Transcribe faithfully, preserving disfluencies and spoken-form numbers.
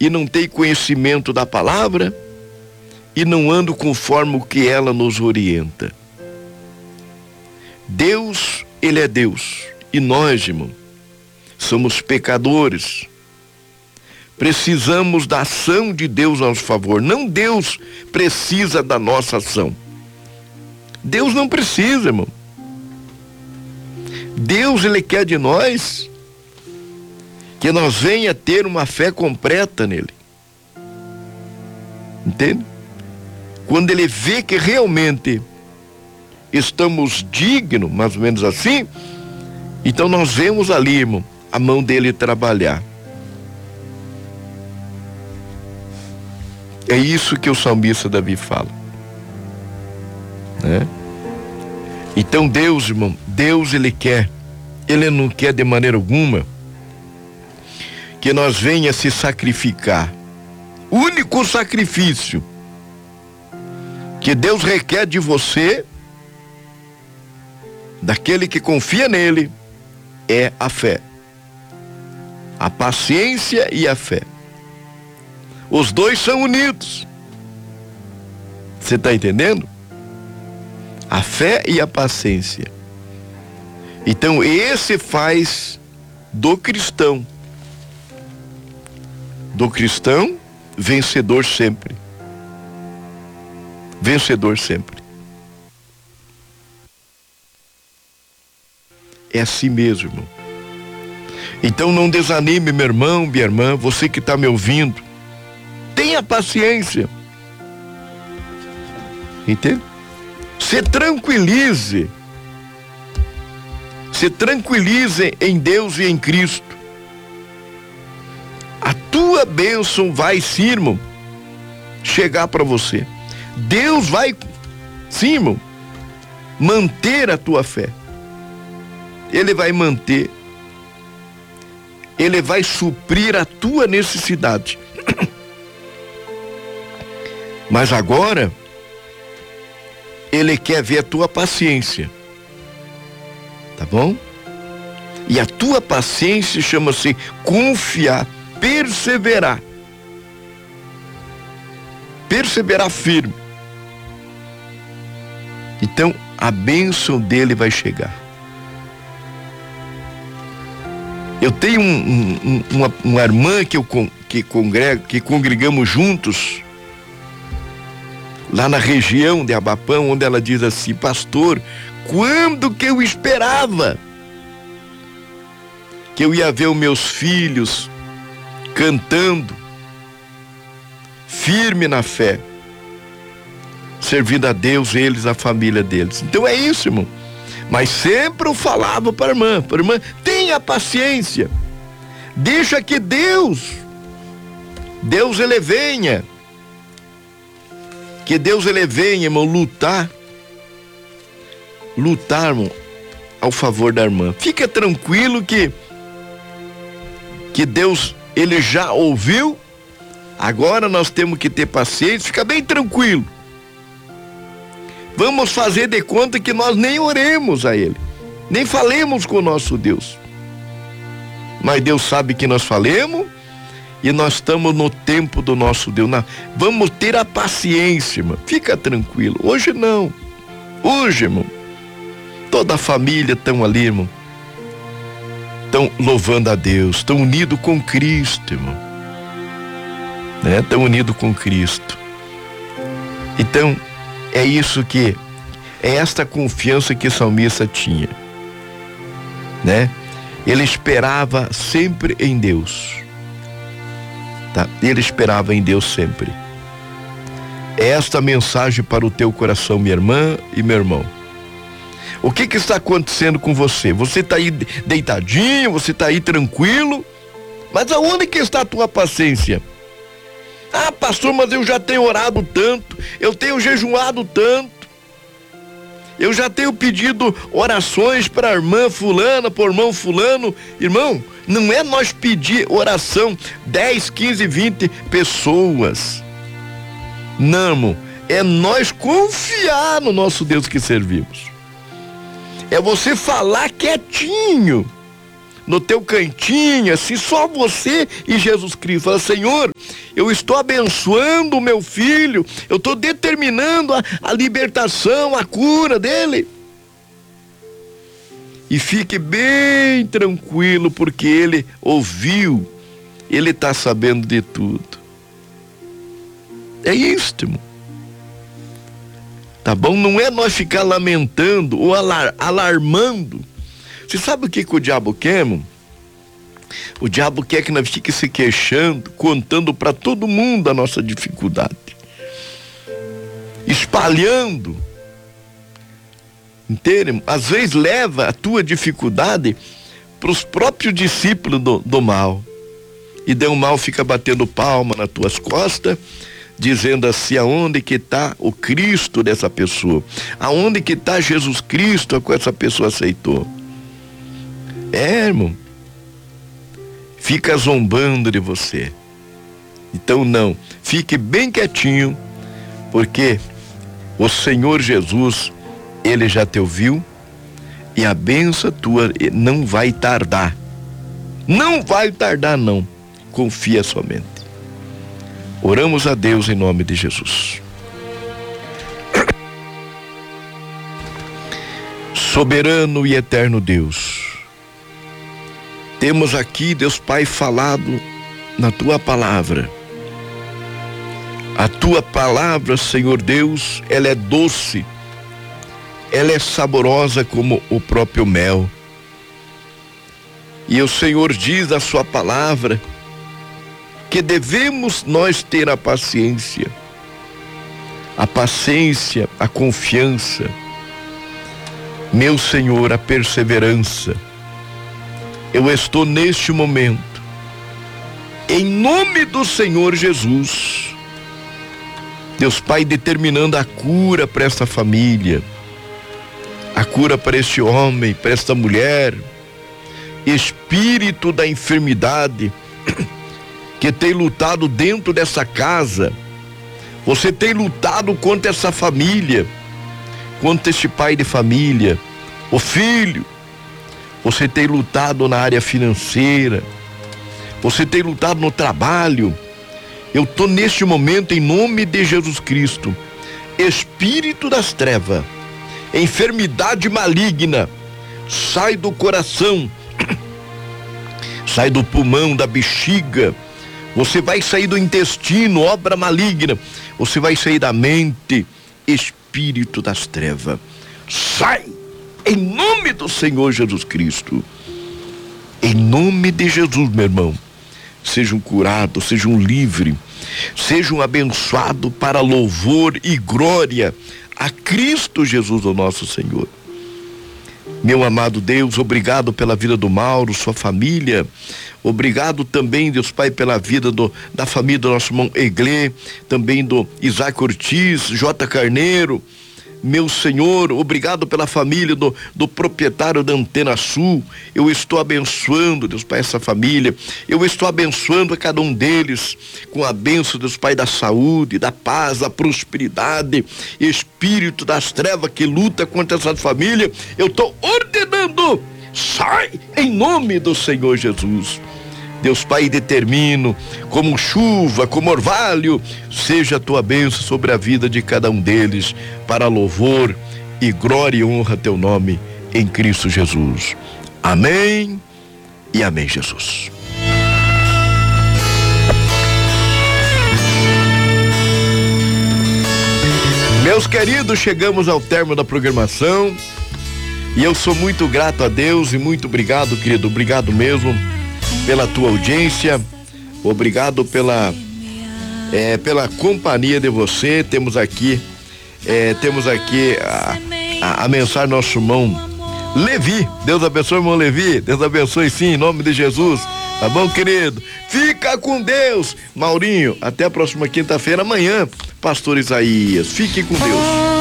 e não têm conhecimento da palavra e não andam conforme o que ela nos orienta. Deus, Ele é Deus, e nós, irmão, somos pecadores. Precisamos da ação de Deus a nosso favor. Não Deus precisa da nossa ação. Deus não precisa, irmão. Deus, Ele quer de nós que nós venha ter uma fé completa nele. Entende? Quando Ele vê que realmente estamos dignos, mais ou menos assim, então nós vemos ali, irmão, a mão dele trabalhar. É isso que o salmista Davi fala, né? Então Deus, irmão, Deus Ele quer, Ele não quer de maneira alguma que nós venha se sacrificar. O único sacrifício que Deus requer de você, daquele que confia nele, é a fé, a paciência e a fé. Os dois são unidos. Você está entendendo? A fé e a paciência. Então esse faz do cristão, do cristão vencedor sempre. Vencedor sempre. É assim mesmo, irmão. Então não desanime, meu irmão, minha irmã, você que está me ouvindo. Tenha paciência. Entende? Se tranquilize. Se tranquilize em Deus e em Cristo. A tua bênção vai, sim, irmão, chegar para você. Deus vai, sim, irmão, manter a tua fé. Ele vai manter. Ele vai suprir a tua necessidade. Mas agora, Ele quer ver a tua paciência. Tá bom? E a tua paciência chama-se confiar, perseverar. Perseverar firme. Então, a bênção dele vai chegar. Eu tenho um, um, uma, uma irmã que eu que congrego, que congregamos juntos, lá na região de Abapão, onde ela diz assim: pastor, quando que eu esperava que eu ia ver os meus filhos cantando, firme na fé, servindo a Deus, eles, a família deles. Então é isso, irmão. Mas sempre eu falava para a irmã, para a irmã, tenha paciência, deixa que Deus, Deus ele venha, que Deus ele venha, irmão, lutar, lutar, irmão, ao favor da irmã. Fica tranquilo que, que Deus, ele já ouviu, agora nós temos que ter paciência, fica bem tranquilo. Vamos fazer de conta que nós nem oremos a Ele, nem falemos com o nosso Deus. Mas Deus sabe que nós falemos e nós estamos no tempo do nosso Deus. Não, vamos ter a paciência, irmão. Fica tranquilo. Hoje não. Hoje, irmão, toda a família estão ali, irmão. Estão louvando a Deus, estão unidos com Cristo, irmão. Né? Estão unidos com Cristo. Então, é isso que, é esta confiança que o salmista tinha, né? Ele esperava sempre em Deus, tá? Ele esperava em Deus sempre. É esta mensagem para o teu coração, minha irmã e meu irmão. O que que está acontecendo com você? Você está aí deitadinho, você está aí tranquilo, mas aonde que está a tua paciência? Ah, pastor, mas eu já tenho orado tanto, eu tenho jejuado tanto, eu já tenho pedido orações para a irmã fulana, para o irmão fulano. Irmão, não é nós pedir oração dez, quinze, vinte pessoas. Não, irmão, é nós confiar no nosso Deus que servimos. É você falar quietinho, no teu cantinho, assim, só você e Jesus Cristo. Fala: Senhor, eu estou abençoando o meu filho, eu estou determinando a, a libertação, a cura dele. E fique bem tranquilo, porque ele ouviu, ele está sabendo de tudo. É isto, irmão. Tá bom? Não é nós ficar lamentando ou alar, alarmando. Você sabe o que que o diabo quer, irmão? O diabo quer que nós fiquemos se queixando, contando para todo mundo a nossa dificuldade, espalhando. Entende? Às vezes leva a tua dificuldade para os próprios discípulos do, do mal. E daí o mal fica batendo palma nas tuas costas, dizendo assim: aonde que está o Cristo dessa pessoa? Aonde que está Jesus Cristo que essa pessoa aceitou? É, irmão. Fica zombando de você. Então não, fique bem quietinho, porque o Senhor Jesus, ele já te ouviu, e a bênção tua não vai tardar. Não vai tardar, não. Confia somente. Oramos a Deus em nome de Jesus. Soberano e eterno Deus, temos aqui, Deus Pai, falado na tua palavra. A tua palavra, Senhor Deus, ela é doce, ela é saborosa como o próprio mel. E o Senhor diz na sua palavra que devemos nós ter a paciência, a paciência, a confiança, meu Senhor, a perseverança. Eu estou neste momento, em nome do Senhor Jesus, Deus Pai, determinando a cura para essa família, a cura para este homem, para esta mulher, espírito da enfermidade que tem lutado dentro dessa casa. Você tem lutado contra essa família, contra este pai de família, o filho. Você tem lutado na área financeira, você tem lutado no trabalho. Eu estou neste momento, em nome de Jesus Cristo, espírito das trevas, enfermidade maligna, sai do coração, sai do pulmão, da bexiga, você vai sair do intestino, obra maligna, você vai sair da mente, espírito das trevas, sai, em nome do Senhor Jesus Cristo. Em nome de Jesus, meu irmão, sejam curados, sejam livres, sejam abençoados para louvor e glória a Cristo Jesus, o nosso Senhor. Meu amado Deus, obrigado pela vida do Mauro, sua família. Obrigado também, Deus Pai, pela vida do, da família do nosso irmão Eglê, também do Isaac Ortiz, J. Carneiro. Meu Senhor, obrigado pela família do, do proprietário da Antena Sul. Eu estou abençoando, Deus Pai, essa família. Eu estou abençoando a cada um deles com a bênção, Deus Pai, da saúde, da paz, da prosperidade. Espírito das trevas que luta contra essa família, eu estou ordenando, sai em nome do Senhor Jesus. Deus Pai, determino, como chuva, como orvalho, seja a tua bênção sobre a vida de cada um deles, para louvor e glória e honra a teu nome, em Cristo Jesus. Amém e amém, Jesus. Meus queridos, chegamos ao término da programação e eu sou muito grato a Deus e muito obrigado, querido, obrigado mesmo pela tua audiência, obrigado pela é, pela companhia de você. Temos aqui é, temos aqui a, a, a mensagem do nosso irmão Levi. Deus abençoe, irmão Levi, Deus abençoe sim, em nome de Jesus, tá bom, querido? Fica com Deus, Maurinho, até a próxima quinta-feira, amanhã, pastor Isaías, fique com Deus.